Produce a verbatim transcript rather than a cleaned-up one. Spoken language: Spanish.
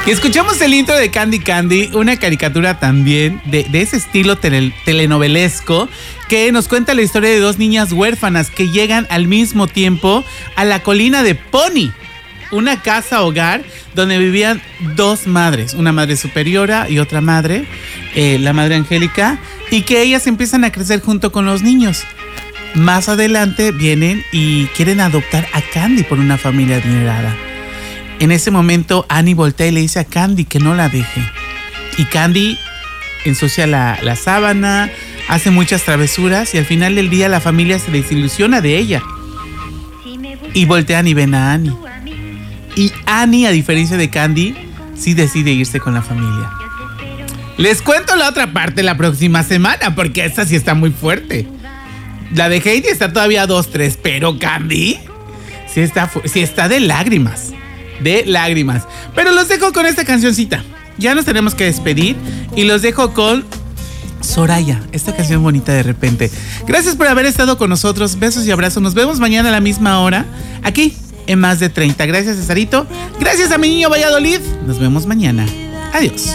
Y escuchamos el intro de Candy Candy, una caricatura también de, de ese estilo tele, telenovelesco que nos cuenta la historia de dos niñas huérfanas que llegan al mismo tiempo a la colina de Pony, una casa hogar donde vivían dos madres, una madre superiora y otra madre, eh, la madre Angélica, y que ellas empiezan a crecer junto con los niños. Más adelante vienen y quieren adoptar a Candy por una familia adinerada. En ese momento Annie voltea y le dice a Candy que no la deje. Y Candy ensucia la, la sábana, hace muchas travesuras y al final del día la familia se desilusiona de ella. Y voltean y ven a Annie. Y Annie, a diferencia de Candy, sí decide irse con la familia. Les cuento la otra parte la próxima semana porque esta sí está muy fuerte. La de Heidi está todavía dos tres, pero Candy sí está, sí está de lágrimas. De lágrimas. Pero los dejo con esta cancioncita. Ya nos tenemos que despedir y los dejo con Soraya, esta canción bonita de repente. Gracias por haber estado con nosotros. Besos y abrazos. Nos vemos mañana a la misma hora aquí en Más de treinta. Gracias, Cesarito. Gracias a mi niño Valladolid. Nos vemos mañana. Adiós.